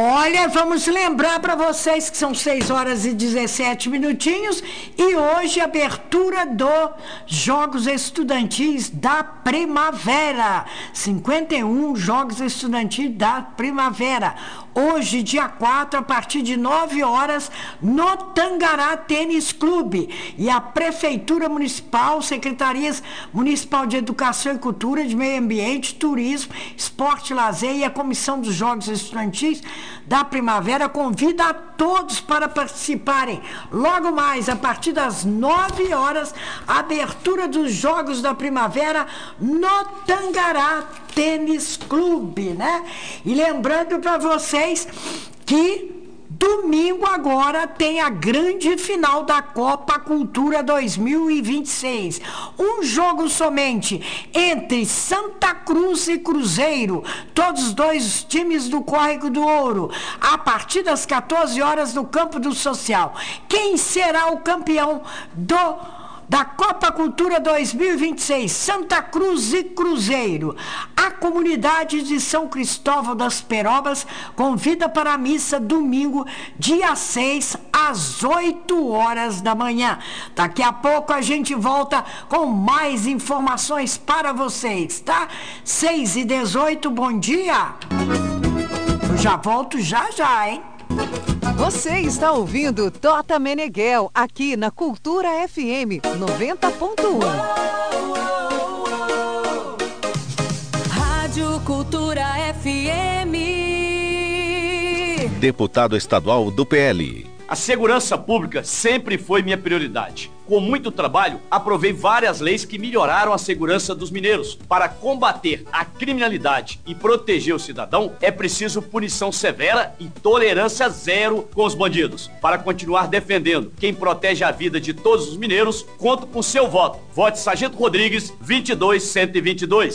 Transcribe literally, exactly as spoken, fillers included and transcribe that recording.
Olha, vamos lembrar para vocês que são seis horas e dezessete minutinhos e hoje abertura dos Jogos Estudantis da Primavera. cinquenta e um Jogos Estudantis da Primavera. Hoje, dia quatro, a partir de nove horas, no Tangará Tênis Clube. E a Prefeitura Municipal, Secretarias Municipal de Educação e Cultura, de Meio Ambiente, Turismo, Esporte e Lazer e a Comissão dos Jogos Estudantis da Primavera convida a todos para participarem. Logo mais, a partir das nove horas, a abertura dos Jogos da Primavera no Tangará Tênis Clube, né? E lembrando para vocês que domingo agora tem a grande final da Copa Cultura dois mil e vinte e seis. Um jogo somente entre Santa Cruz e Cruzeiro, todos os dois times do Córrego do Ouro, a partir das quatorze horas no Campo do Social. Quem será o campeão do da Copa Cultura dois mil e vinte e seis, Santa Cruz e Cruzeiro? A comunidade de São Cristóvão das Perobas convida para a missa domingo, dia seis, às oito horas da manhã. Daqui a pouco a gente volta com mais informações para vocês, tá? seis e dezoito, bom dia! Eu já volto já já, hein? Você está ouvindo Tota Meneghel aqui na Cultura F M noventa ponto um. Rádio Cultura F M. Deputado estadual do P L. A segurança pública sempre foi minha prioridade. Com muito trabalho, aprovei várias leis que melhoraram a segurança dos mineiros. Para combater a criminalidade e proteger o cidadão, é preciso punição severa e tolerância zero com os bandidos. Para continuar defendendo quem protege a vida de todos os mineiros, conto com seu voto. Vote Sargento Rodrigues, vinte e dois, cento e vinte e dois.